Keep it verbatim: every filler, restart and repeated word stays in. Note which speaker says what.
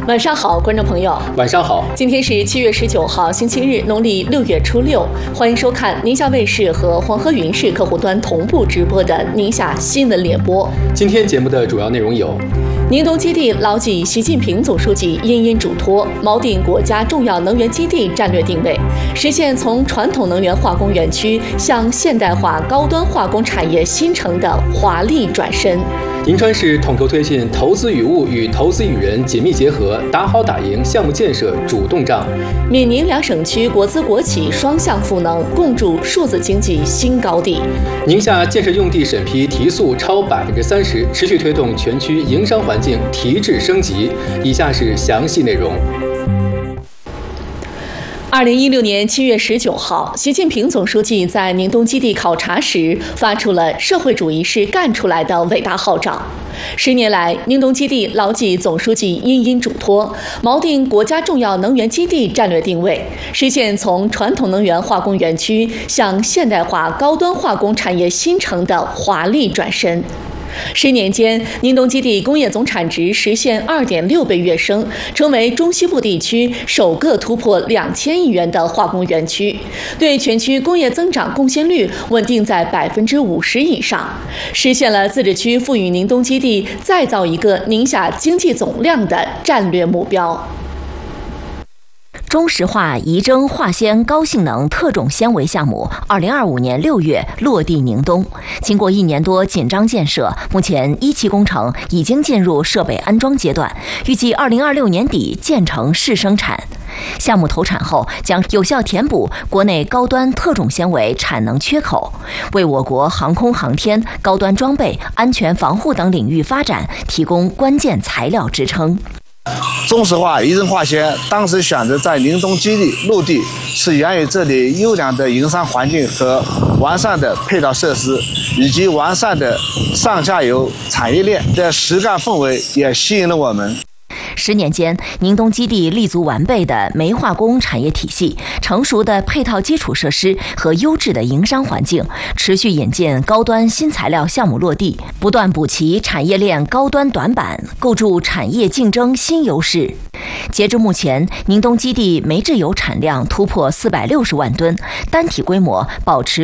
Speaker 1: 晚上好，观众朋友。
Speaker 2: 晚上好。
Speaker 1: 今天是七月十九号，星期日，农历六月初六。欢迎收看宁夏卫视和黄河云视客户端同步直播的宁夏新闻联播。
Speaker 2: 今天节目的主要内容有：
Speaker 1: 宁东基地牢记习近平总书记殷殷嘱托，锚定国家重要能源基地战略定位，实现从传统能源化工园区向现代化高端化工产业新城的华丽转身。
Speaker 2: 银川市统筹推进投资与物与投资与人紧密结合，打好打赢项目建设主动仗。
Speaker 1: 闽宁两省区国资国企双向赋能，共筑数字经济新高地。
Speaker 2: 宁夏建设用地审批提速超百分之三十，持续推动全区营商环境提质升级。以下是详细内容。
Speaker 1: 二零一六年七月十九号，习近平总书记在宁东基地考察时，发出了“社会主义是干出来的”伟大号召。十年来，宁东基地牢记总书记殷殷嘱托，锚定国家重要能源基地战略定位，实现从传统能源化工园区向现代化高端化工产业新城的华丽转身。十年间，宁东基地工业总产值实现二点六倍跃升，成为中西部地区首个突破两千亿元的化工园区，对全区工业增长贡献率稳定在百分之五十以上，实现了自治区赋予宁东基地再造一个宁夏经济总量的战略目标。
Speaker 3: 中石化仪征化纤高性能特种纤维项目，二零二五年六月落地宁东。经过一年多紧张建设，目前一期工程已经进入设备安装阶段，预计二零二六年底建成试生产。项目投产后，将有效填补国内高端特种纤维产能缺口，为我国航空航天、高端装备、安全防护等领域发展提供关键材料支撑。
Speaker 4: 中石化仪征化纤当时选择在宁东基地落地，是源于这里优良的营商环境和完善的配套设施，以及完善的上下游产业链的实干氛围也吸引了我们。
Speaker 3: 十年间，宁东基地立足完备的煤化工产业体系、成熟的配套基础设施和优质的营商环境，持续引进高端新材料项目落地，不断补齐产业链高端短板，构筑产业竞争新优势。截至目前，宁东基地煤制油产量突破四百六十万吨，单体规模保持